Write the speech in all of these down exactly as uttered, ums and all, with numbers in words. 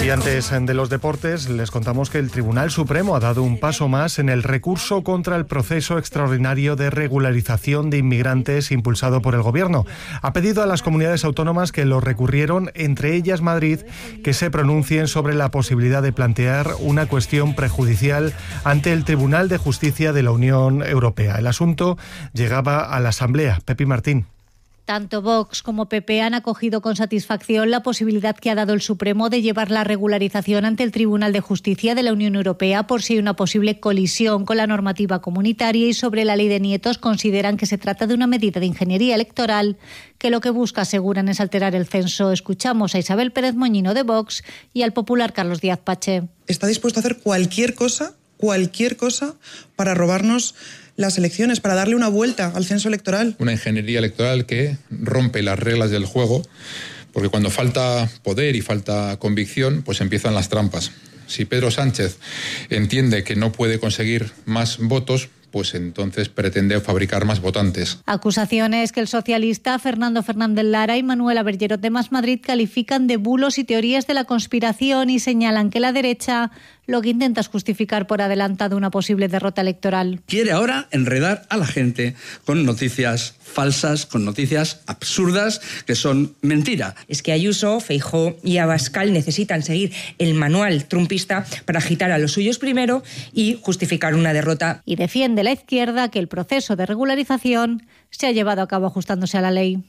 Y antes de los deportes, les contamos que el Tribunal Supremo ha dado un paso más en el recurso contra el proceso extraordinario de regularización de inmigrantes impulsado por el Gobierno. Ha pedido a las comunidades autónomas que lo recurrieron, entre ellas Madrid, que se pronuncien sobre la posibilidad de plantear una cuestión prejudicial ante el Tribunal de Justicia de la Unión Europea. El asunto llegaba a la Asamblea. Pepi Martín. Tanto Vox como P P han acogido con satisfacción la posibilidad que ha dado el Supremo de llevar la regularización ante el Tribunal de Justicia de la Unión Europea por si hay una posible colisión con la normativa comunitaria, y sobre la ley de nietos consideran que se trata de una medida de ingeniería electoral que lo que busca, aseguran, es alterar el censo. Escuchamos a Isabel Pérez Moñino de Vox y al popular Carlos Díaz Pache. Está dispuesto a hacer cualquier cosa, cualquier cosa para robarnos las elecciones, para darle una vuelta al censo electoral. Una ingeniería electoral que rompe las reglas del juego, porque cuando falta poder y falta convicción, pues empiezan las trampas. Si Pedro Sánchez entiende que no puede conseguir más votos, pues entonces pretende fabricar más votantes. Acusaciones que el socialista Fernando Fernández Lara y Manuela Bergerot de Más Madrid califican de bulos y teorías de la conspiración, y señalan que la derecha lo que intenta es justificar por adelantado una posible derrota electoral. Quiere ahora enredar a la gente con noticias falsas, con noticias absurdas que son mentira. Es que Ayuso, Feijóo y Abascal necesitan seguir el manual trumpista para agitar a los suyos primero y justificar una derrota. Y defiende la izquierda que el proceso de regularización se ha llevado a cabo ajustándose a la ley.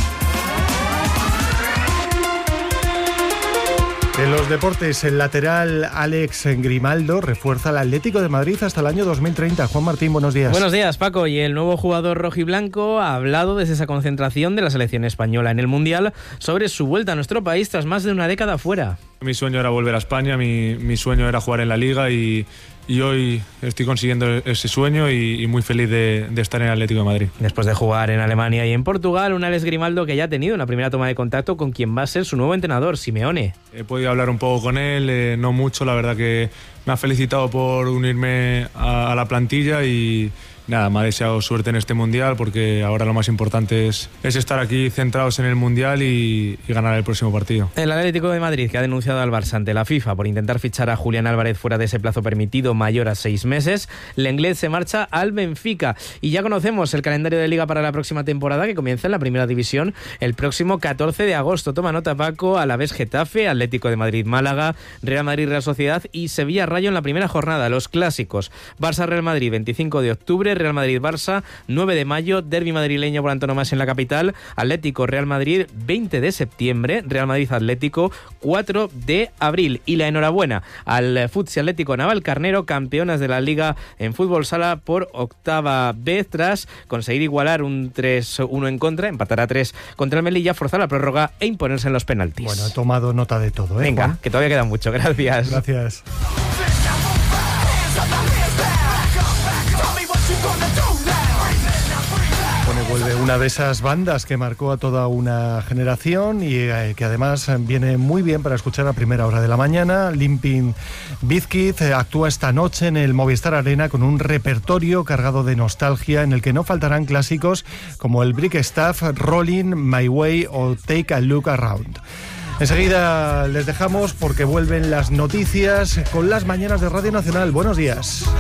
En los deportes, el lateral Alex Grimaldo refuerza al Atlético de Madrid hasta el año dos mil treinta. Juan Martín, buenos días. Buenos días, Paco. Y el nuevo jugador rojiblanco ha hablado desde esa concentración de la selección española en el Mundial sobre su vuelta a nuestro país tras más de una década fuera. Mi sueño era volver a España, mi, mi sueño era jugar en la Liga y, y hoy estoy consiguiendo ese sueño y, y muy feliz de, de estar en el Atlético de Madrid. Después de jugar en Alemania y en Portugal, un Alex Grimaldo que ya ha tenido una primera toma de contacto con quien va a ser su nuevo entrenador, Simeone. He podido hablar un poco con él, eh, no mucho, la verdad que me ha felicitado por unirme a, a la plantilla y nada, me ha deseado suerte en este Mundial, porque ahora lo más importante es, es estar aquí centrados en el Mundial y, y ganar el próximo partido. El Atlético de Madrid, que ha denunciado al Barça ante la FIFA por intentar fichar a Julián Álvarez fuera de ese plazo permitido mayor a seis meses. Lenglet se marcha al Benfica y ya conocemos el calendario de Liga para la próxima temporada, que comienza en la Primera División el próximo catorce de agosto. Toma nota, Paco: Alavés Getafe, Atlético de Madrid Málaga, Real Madrid Real Sociedad y Sevilla Rayo en la primera jornada. Los clásicos: Barça Real Madrid veinticinco de octubre, Real Madrid-Barça nueve de mayo, derbi madrileño por antonomasia en la capital, Atlético Real Madrid veinte de septiembre, Real Madrid Atlético cuatro de abril. Y la enhorabuena al Futsi Atlético Navalcarnero, campeonas de la Liga en fútbol sala por octava vez tras conseguir igualar un tres uno en contra, empatar a tres contra el Melilla, forzar la prórroga e imponerse en los penaltis. Bueno, he tomado nota de todo, ¿eh, Venga, Juan? que todavía queda mucho. Gracias. Gracias. Bueno, vuelve una de esas bandas que marcó a toda una generación y eh, que además viene muy bien para escuchar a primera hora de la mañana. Limpin Bizkit eh, actúa esta noche en el Movistar Arena con un repertorio cargado de nostalgia en el que no faltarán clásicos como el Brick Stuff, Rolling, My Way o Take a Look Around. Enseguida les dejamos porque vuelven las noticias con las mañanas de Radio Nacional. Buenos días.